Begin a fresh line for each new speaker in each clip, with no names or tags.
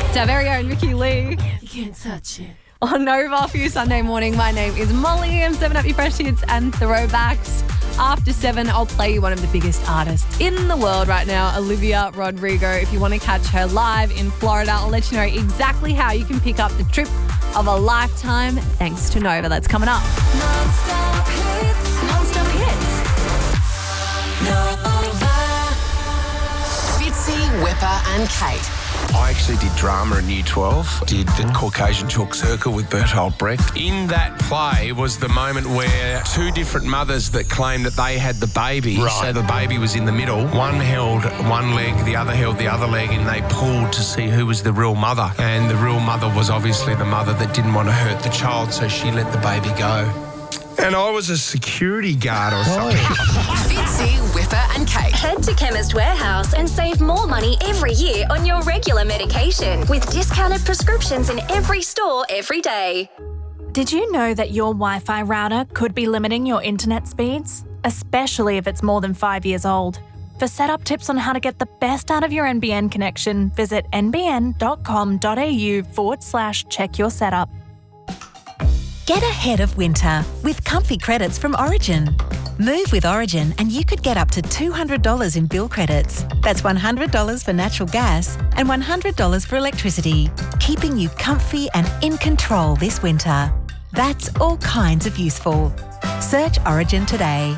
It's our very own Ricky Lee.
You can't touch it.
On Nova for you Sunday morning. My name is Molly. I'm 7 up your fresh hits and throwbacks. After 7, I'll play you one of the biggest artists in the world right now, Olivia Rodrigo. If you want to catch her live in Florida, I'll let you know exactly how you can pick up the trip of a lifetime thanks to Nova. That's coming up.
Non-stop hits. Non-stop hits. Nova.
Fitzy, Whipper and Kate.
I actually did drama in Year 12, did the Caucasian Chalk Circle with Bertolt Brecht. In that play was the moment where two different mothers that claimed that they had the baby, so the baby was in the middle. One held one leg, the other held the other leg, and they pulled to see who was the real mother. And the real mother was obviously the mother that didn't want to hurt the child, so she let the baby go. And I was a security guard or something.
Fitzy, Whipper and Kate.
Head to Chemist Warehouse and save more money every year on your regular medication with discounted prescriptions in every store every day.
Did you know that your Wi-Fi router could be limiting your internet speeds? Especially if it's more than 5 years old. For setup tips on how to get the best out of your NBN connection, visit nbn.com.au/check your setup.
Get ahead of winter with comfy credits from Origin. Move with Origin and you could get up to $200 in bill credits. That's $100 for natural gas and $100 for electricity, keeping you comfy and in control this winter. That's all kinds of useful. Search Origin today.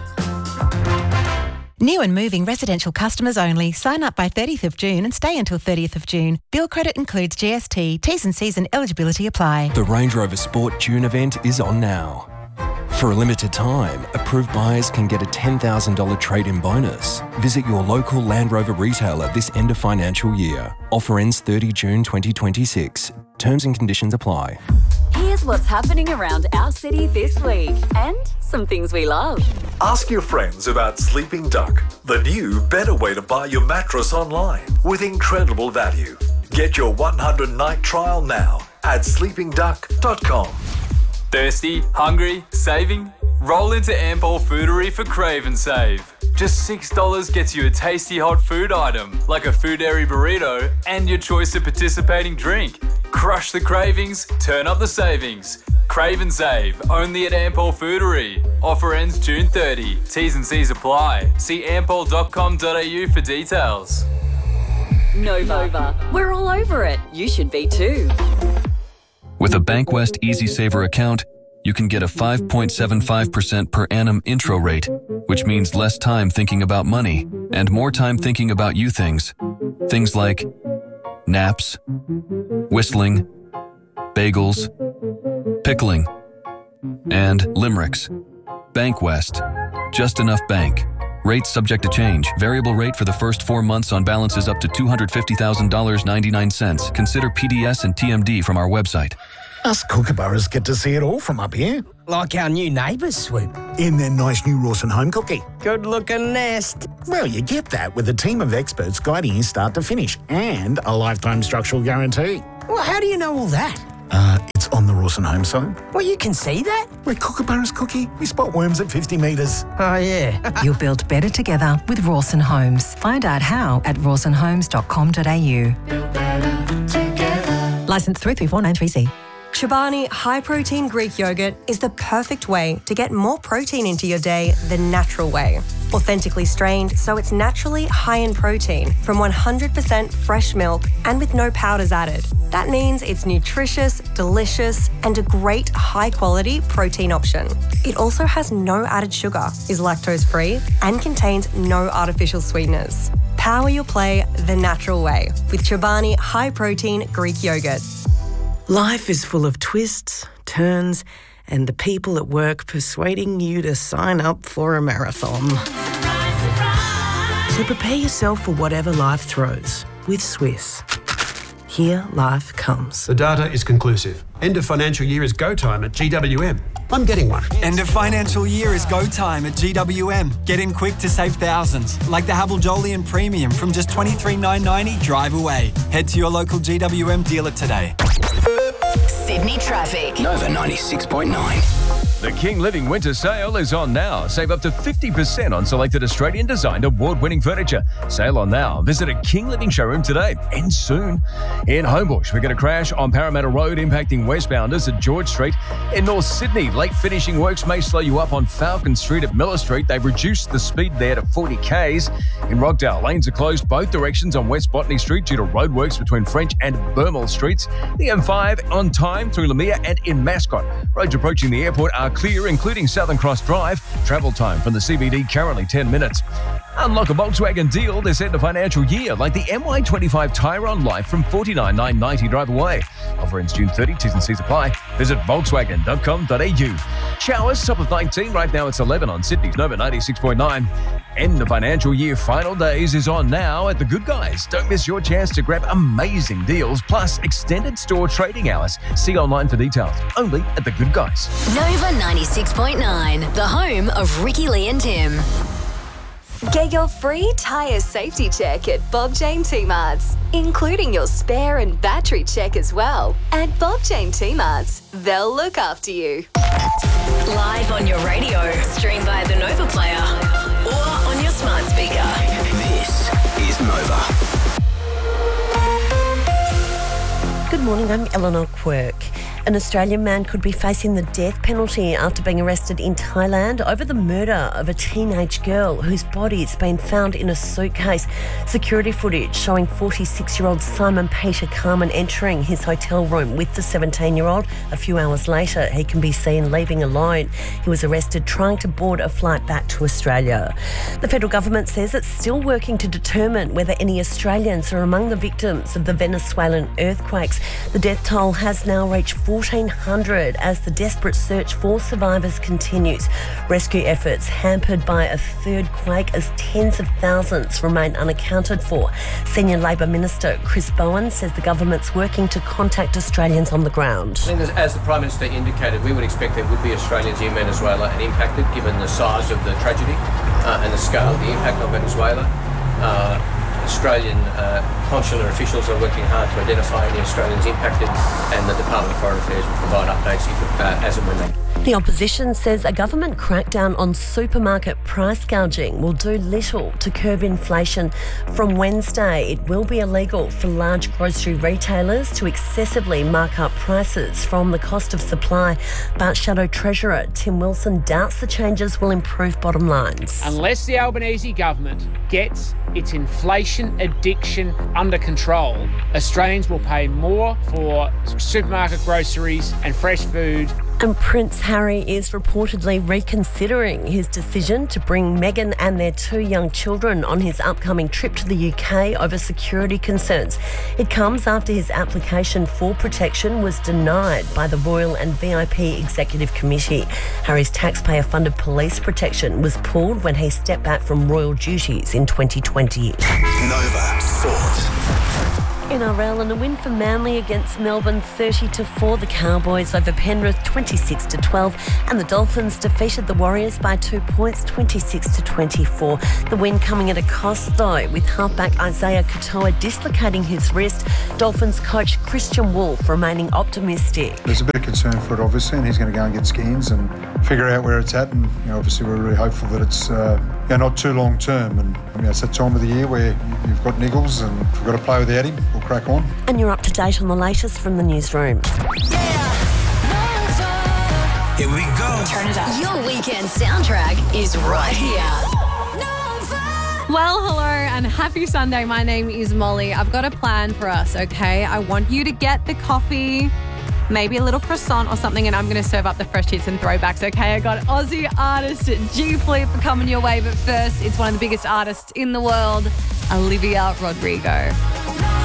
New and moving residential customers only. Sign up by 30th of June and stay until 30th of June. Bill credit includes GST. T's and C's and eligibility apply.
The Range Rover Sport June event is on now. For a limited time, approved buyers can get a $10,000 trade-in bonus. Visit your local Land Rover retailer this end of financial year. Offer ends 30 June 2026. Terms and conditions apply.
Here's what's happening around our city this week and some things we love.
Ask your friends about Sleeping Duck, the new, better way to buy your mattress online with incredible value. Get your 100-night trial now at sleepingduck.com.
Thirsty? Hungry? Saving? Roll into Ampol Foodery for Crave and Save. Just $6 gets you a tasty hot food item, like a Foodary burrito, and your choice of participating drink. Crush the cravings, turn up the savings. Crave and Save, only at Ampol Foodery. Offer ends June 30. T's and C's apply. See ampol.com.au for details.
Nova. We're all over it. You should be too.
With a Bankwest Easy Saver account, you can get a 5.75% per annum intro rate, which means less time thinking about money and more time thinking about you things. Things like naps, whistling, bagels, pickling, and limericks. Bankwest. Just enough bank. Rates subject to change. Variable rate for the first 4 months on balances up to $250,000.99. Consider PDS and TMD from our website.
Us kookaburras get to see it all from up here.
Like our new neighbours, Swoop.
In their nice new Rawson home cookie.
Good-looking nest.
Well, you get that with a team of experts guiding you start to finish and a lifetime structural guarantee.
Well, how do you know all that?
It's on the Rawson home site.
Well, you can see that?
We're kookaburras cookie. We spot worms at 50 metres.
Oh, yeah.
You'll build better together with Rawson Homes. Find out how at rawsonhomes.com.au.
Build better together.
Licence 334930C.
Chobani High Protein Greek Yogurt is the perfect way to get more protein into your day the natural way. Authentically strained, so it's naturally high in protein from 100% fresh milk and with no powders added. That means it's nutritious, delicious, and a great high-quality protein option. It also has no added sugar, is lactose-free, and contains no artificial sweeteners. Power your play the natural way with Chobani High Protein Greek Yogurt.
Life is full of twists, turns, and the people at work persuading you to sign up for a marathon. So prepare yourself for whatever life throws with Swiss. Here life comes.
The data is conclusive. End of financial year is go time at GWM. I'm getting one.
End of financial year is go time at GWM. Get in quick to save thousands, like the Havel Jolion Premium from just $23,990 drive away. Head to your local GWM dealer today.
Sydney traffic.
Nova 96.9. The King Living Winter Sale is on now. Save up to 50% on selected Australian-designed award-winning furniture. Sale on now. Visit a King Living showroom today. Ends soon. In Homebush, we get a crash on Parramatta Road impacting westbounders at George Street. In North Sydney, late finishing works may slow you up on Falcon Street at Miller Street. They've reduced the speed there to 40 k's. In Rockdale, lanes are closed both directions on West Botany Street due to roadworks between French and Burmel Streets. The M5 on time through Lamia and in Mascot. Roads approaching the airport are clear, including Southern Cross Drive. Travel time from the CBD currently 10 minutes. Unlock a Volkswagen deal this end of financial year, like the MY25 Tyron Life from $49,990 drive away. Offer ends June 30, T's and C's apply. Visit Volkswagen.com.au. Showers, top of 19, right now it's 11 on Sydney's Nova 96.9. End of financial year final days is on now at The Good Guys. Don't miss your chance to grab amazing deals, plus extended store trading hours. See online for details. Only at The Good Guys.
Nova 96.9, the home of Ricky Lee and Tim. Get your free tyre safety check at Bob Jane T-Marts, including your spare and battery check as well. At Bob Jane T-Marts, they'll look after you. Live on your radio, stream via the Nova Player, or on your smart speaker.
This is Nova.
Good morning, I'm Eleanor Quirk. An Australian man could be facing the death penalty after being arrested in Thailand over the murder of a teenage girl whose body's been found in a suitcase. Security footage showing 46-year-old Simon Peter Carmen entering his hotel room with the 17-year-old. A few hours later, he can be seen leaving alone. He was arrested trying to board a flight back to Australia. The federal government says it's still working to determine whether any Australians are among the victims of the Venezuelan earthquakes. The death toll has now reached 1,400 as the desperate search for survivors continues. Rescue efforts hampered by a third quake as tens of thousands remain unaccounted for. Senior Labor Minister Chris Bowen says the government's working to contact Australians on the ground.
I think as the Prime Minister indicated, we would expect there would be Australians in Venezuela and impacted given the size of the tragedy and the scale of the impact on Venezuela. Australian consular officials are working hard to identify any Australians impacted, and the Department of Foreign Affairs will provide updates as and when they.
The opposition says a government crackdown on supermarket price gouging will do little to curb inflation. From Wednesday, it will be illegal for large grocery retailers to excessively mark up prices from the cost of supply. But Shadow Treasurer Tim Wilson doubts the changes will improve bottom lines.
Unless the Albanese government gets its inflation addiction under control, Australians will pay more for supermarket groceries and fresh food.
And Prince Harry is reportedly reconsidering his decision to bring Meghan and their 2 young children on his upcoming trip to the UK over security concerns. It comes after his application for protection was denied by the Royal and VIP Executive Committee. Harry's taxpayer-funded police protection was pulled when he stepped back from royal duties in 2020.
Nova Sport.
NRL and a win for Manly against Melbourne 30-4. The Cowboys over Penrith 26-12, and the Dolphins defeated the Warriors by 2 points 26-24. The win coming at a cost though, with halfback Isaiah Katoa dislocating his wrist. Dolphins coach Christian Wolf remaining optimistic.
There's a bit of concern for it obviously, and he's going to go and get scans and figure out where it's at, and obviously we're really hopeful that it's not too long term, and it's that time of the year where you've got niggles, and if we've got to play without him, we'll crack on.
And you're up to date on the latest from the newsroom.
Here we go.
Turn it up. Your weekend soundtrack is right here.
Well, hello and happy Sunday. My name is Molly. I've got a plan for us, okay? I want you to get the coffee, maybe a little croissant or something, and I'm going to serve up the fresh hits and throwbacks, okay? I got Aussie artist G Flip coming your way, but first, it's one of the biggest artists in the world, Olivia Rodrigo.